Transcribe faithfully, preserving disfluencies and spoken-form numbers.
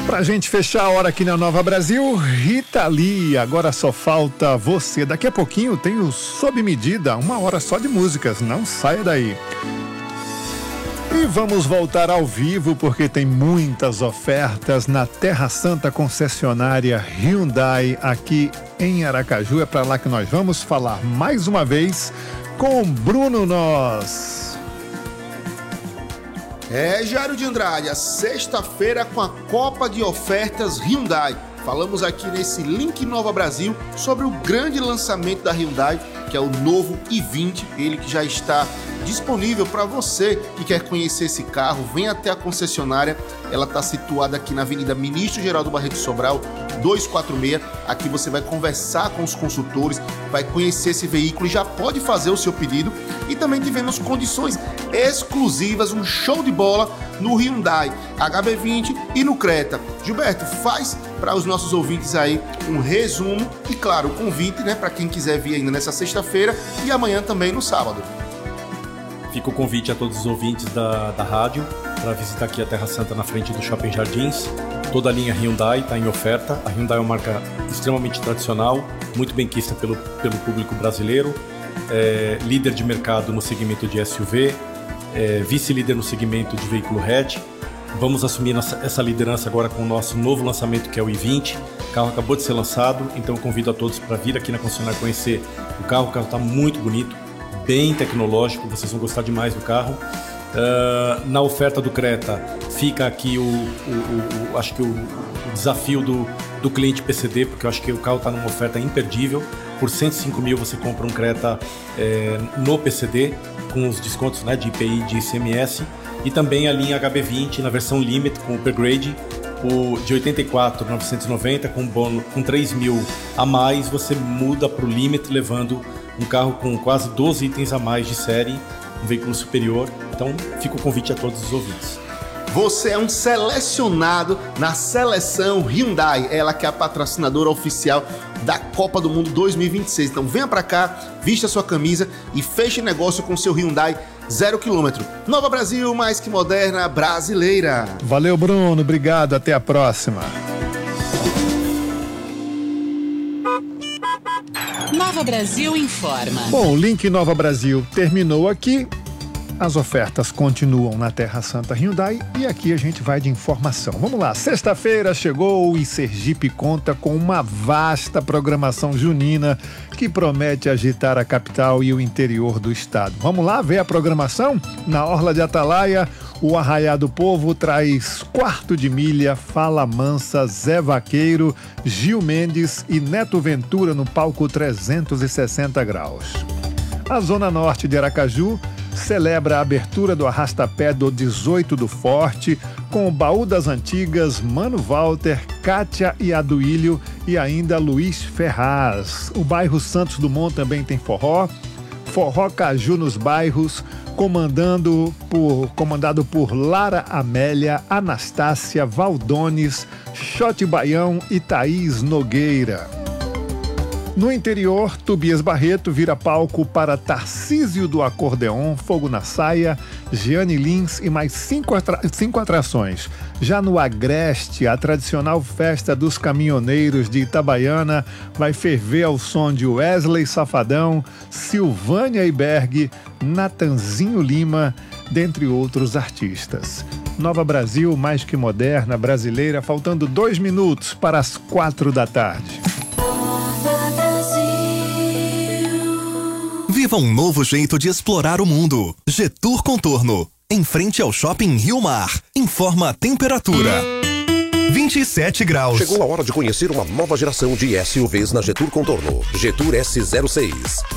Pra gente fechar a hora aqui na Nova Brasil, Rita Lee, agora só falta você. Daqui a pouquinho tem o Sob Medida, uma hora só de músicas, não saia daí. E vamos voltar ao vivo porque tem muitas ofertas na Terra Santa concessionária Hyundai aqui em Aracaju. É para lá que nós vamos falar mais uma vez com Bruno Nós. É, Jairo de Andrade, a sexta-feira com a Copa de Ofertas Hyundai. Falamos aqui nesse Link Nova Brasil sobre o grande lançamento da Hyundai, que é o novo i vinte, ele que já está disponível para você que quer conhecer esse carro. Vem até a concessionária, ela está situada aqui na Avenida Ministro Geraldo Barreto Sobral, duzentos e quarenta e seis. Aqui você vai conversar com os consultores, vai conhecer esse veículo e já pode fazer o seu pedido. E também tivemos condições exclusivas, um show de bola no Hyundai H B vinte e no Creta. Gilberto, faz para os nossos ouvintes aí um resumo e, claro, o convite, né, para quem quiser vir ainda nessa sexta-feira e amanhã também no sábado. Fica o convite a todos os ouvintes da, da rádio para visitar aqui a Terra Santa na frente do Shopping Jardins. Toda a linha Hyundai está em oferta. A Hyundai é uma marca extremamente tradicional, muito benquista pelo, pelo público brasileiro, é, líder de mercado no segmento de S U V, é, vice-líder no segmento de veículo hatch. Vamos assumir nossa, essa liderança agora com o nosso novo lançamento, que é o i vinte. O carro acabou de ser lançado, então eu convido a todos para vir aqui na concessionária conhecer o carro. O carro está muito bonito, bem tecnológico, vocês vão gostar demais do carro. Uh, na oferta do Creta fica aqui o, o, o acho que o, o desafio do, do cliente P C D, porque eu acho que o carro está numa oferta imperdível. Por cento e cinco mil você compra um Creta é, no P C D, com os descontos, né, de I P I e de I C M S. E também a linha H B vinte na versão Limit com Upgrade, o de oitenta e quatro mil novecentos e noventa com bônus, com três mil a mais, você muda para o Limit, levando um carro com quase doze itens a mais de série, um veículo superior. Então fica o convite a todos os ouvintes. Você é um selecionado na seleção Hyundai, ela que é a patrocinadora oficial da Copa do Mundo dois mil e vinte e seis. Então venha pra cá, vista sua camisa e feche negócio com seu Hyundai zero quilômetro. Nova Brasil, mais que moderna, brasileira. Valeu, Bruno, obrigado, até a próxima. Nova Brasil informa. Bom, o Link Nova Brasil terminou aqui. As ofertas continuam na Terra Santa Hyundai e aqui a gente vai de informação. Vamos lá, sexta-feira chegou e Sergipe conta com uma vasta programação junina que promete agitar a capital e o interior do estado. Vamos lá ver a programação? Na Orla de Atalaia, o Arraiá do Povo traz Quarto de Milha, Fala Mansa, Zé Vaqueiro, Gil Mendes e Neto Ventura no palco trezentos e sessenta graus. A Zona Norte de Aracaju celebra a abertura do Arrastapé do dezoito do Forte, com o Baú das Antigas, Mano Walter, Kátia e Aduílio e ainda Luiz Ferraz. O bairro Santos Dumont também tem forró, Forró Caju nos bairros, comandando por, comandado por Lara Amélia, Anastácia, Valdones, Xote Baião e Thaís Nogueira. No interior, Tobias Barreto vira palco para Tarcísio do Acordeon, Fogo na Saia, Giane Lins e mais cinco, atra- cinco atrações. Já no Agreste, a tradicional festa dos caminhoneiros de Itabaiana vai ferver ao som de Wesley Safadão, Silvânia Iberg, Natanzinho Lima, dentre outros artistas. Nova Brasil, mais que moderna, brasileira, faltando dois minutos para as quatro da tarde. Viva um novo jeito de explorar o mundo. Getur Contorno, em frente ao Shopping Rio Mar. Informa a temperatura. vinte e sete graus. Chegou a hora de conhecer uma nova geração de S U Vs na Getur Contorno. Getur S zero seis.